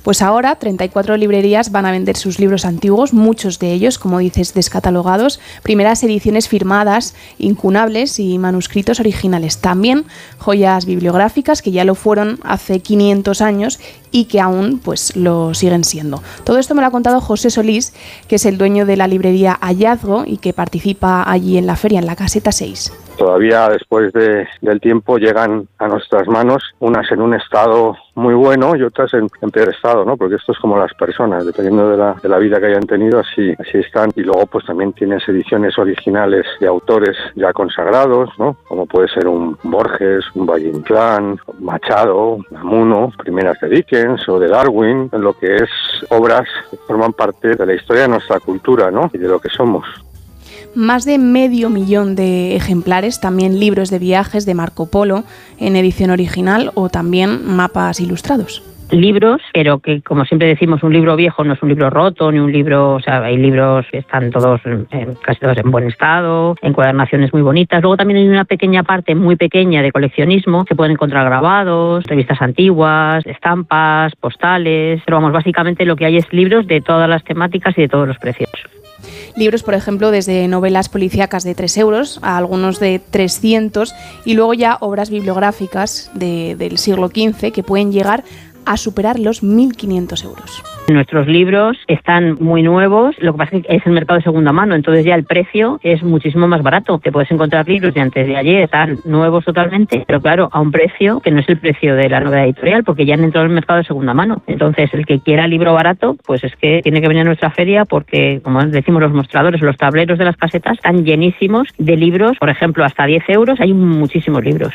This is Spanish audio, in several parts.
Pues ahora 34 librerías van a vender sus libros antiguos, muchos de ellos, como dices, descatalogados, primeras ediciones firmadas, incunables y manuscritos originales. También joyas bibliográficas que ya lo fueron hace 500 años y que aún pues lo siguen siendo. Todo esto me lo ha contado José Solís, que es el dueño de la librería Hallazgo y que participa allí en la feria, en la caseta 6. Todavía después del tiempo llegan a nuestras manos, unas en un estado muy bueno y otras en peor estado, ¿no? Porque esto es como las personas, dependiendo de la vida que hayan tenido, así están. Y luego pues también tienes ediciones originales de autores ya consagrados, ¿no? Como puede ser un Borges, un Valle Inclán, Machado, Unamuno, primeras de Dickens o de Darwin, en lo que es obras que forman parte de la historia de nuestra cultura, ¿no? Y de lo que somos. Más de 500.000 de ejemplares, también libros de viajes de Marco Polo en edición original o también mapas ilustrados. Libros, pero que como siempre decimos, un libro viejo no es un libro roto, ni un libro, o sea, hay libros que están todos, casi todos en buen estado, encuadernaciones muy bonitas. Luego también hay una pequeña parte muy pequeña de coleccionismo, se pueden encontrar grabados, revistas antiguas, estampas, postales, pero vamos, básicamente lo que hay es libros de todas las temáticas y de todos los precios. Libros, por ejemplo, desde novelas policíacas de 3 euros a algunos de 300 y luego ya obras bibliográficas del siglo XV que pueden llegar a superar los 1.500 euros. Nuestros libros están muy nuevos, lo que pasa es que es el mercado de segunda mano, entonces ya el precio es muchísimo más barato. Te puedes encontrar libros de antes de ayer, están nuevos totalmente, pero claro, a un precio que no es el precio de la novedad editorial, porque ya han entrado en el mercado de segunda mano. Entonces, el que quiera libro barato, pues es que tiene que venir a nuestra feria porque, como decimos, los mostradores, los tableros de las casetas están llenísimos de libros, por ejemplo, hasta 10 euros, hay muchísimos libros.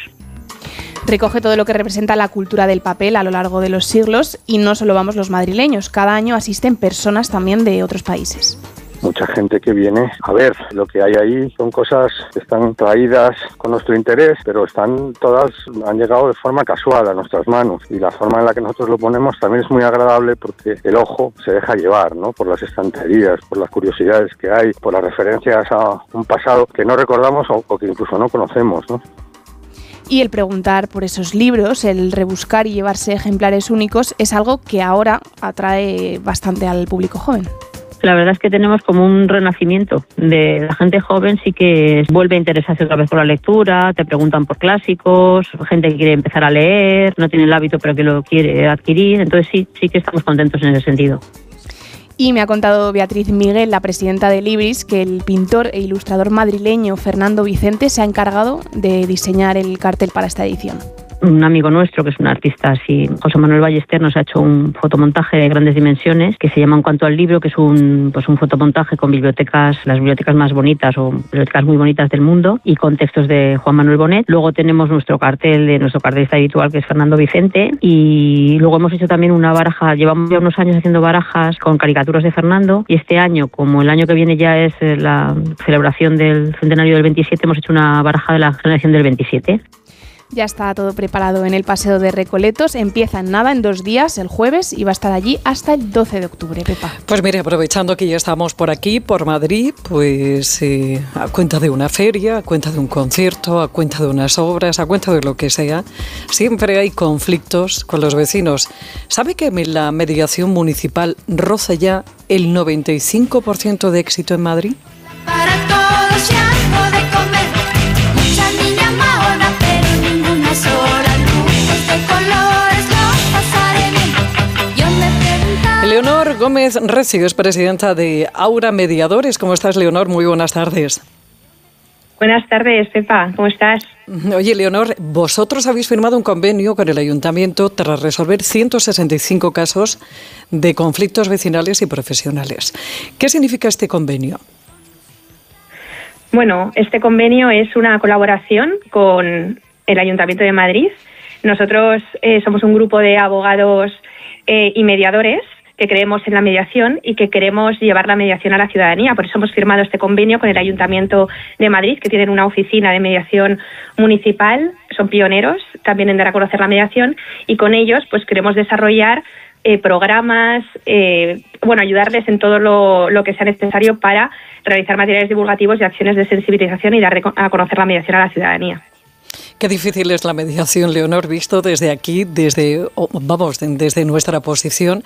Recoge todo lo que representa la cultura del papel a lo largo de los siglos y no solo vamos los madrileños, cada año asisten personas también de otros países. Mucha gente que viene a ver lo que hay ahí, son cosas que están traídas con nuestro interés, pero han llegado de forma casual a nuestras manos y la forma en la que nosotros lo ponemos también es muy agradable porque el ojo se deja llevar, ¿no? Por las estanterías, por las curiosidades que hay, por las referencias a un pasado que no recordamos o que incluso no conocemos, ¿no? Y el preguntar por esos libros, el rebuscar y llevarse ejemplares únicos es algo que ahora atrae bastante al público joven. La verdad es que tenemos como un renacimiento de la gente joven, sí que vuelve a interesarse otra vez por la lectura, te preguntan por clásicos, gente que quiere empezar a leer, no tiene el hábito pero que lo quiere adquirir, entonces sí que estamos contentos en ese sentido. Y me ha contado Beatriz Miguel, la presidenta de Libris, que el pintor e ilustrador madrileño Fernando Vicente se ha encargado de diseñar el cartel para esta edición. Un amigo nuestro, que es un artista así, José Manuel Ballester, nos ha hecho un fotomontaje de grandes dimensiones que se llama En cuanto al libro, que es un fotomontaje con las bibliotecas más bonitas o bibliotecas muy bonitas del mundo y con textos de Juan Manuel Bonet. Luego tenemos nuestro cartel de nuestro cartelista habitual, que es Fernando Vicente, y luego hemos hecho también una baraja, llevamos ya unos años haciendo barajas con caricaturas de Fernando y este año, como el año que viene ya es la celebración del centenario del 27, hemos hecho una baraja de la generación del 27. Ya está todo preparado en el Paseo de Recoletos. Empieza en nada, en 2 días, el jueves, y va a estar allí hasta el 12 de octubre, Pepa. Pues mire, aprovechando que ya estamos por aquí, por Madrid, pues a cuenta de una feria, a cuenta de un concierto, a cuenta de unas obras, a cuenta de lo que sea, siempre hay conflictos con los vecinos. ¿Sabe que la mediación municipal roza ya el 95% de éxito en Madrid? Para todos ya algo de comer, mucha niña mahona, pero ninguna sola, luces de colores, lo pasaré bien. Yo me preguntaba... Leonor Gómez Recio es presidenta de Aura Mediadores. ¿Cómo estás, Leonor? Muy buenas tardes. Buenas tardes, Pepa. ¿Cómo estás? Oye, Leonor, vosotros habéis firmado un convenio con el Ayuntamiento tras resolver 165 casos de conflictos vecinales y profesionales. ¿Qué significa este convenio? Bueno, este convenio es una colaboración con el Ayuntamiento de Madrid. Nosotros somos un grupo de abogados y mediadores que creemos en la mediación y que queremos llevar la mediación a la ciudadanía. Por eso hemos firmado este convenio con el Ayuntamiento de Madrid, que tienen una oficina de mediación municipal, son pioneros también en dar a conocer la mediación, y con ellos pues queremos desarrollar programas, ayudarles en todo lo que sea necesario para realizar materiales divulgativos y acciones de sensibilización y dar a conocer la mediación a la ciudadanía. Qué difícil es la mediación, Leonor, visto desde aquí, desde nuestra posición.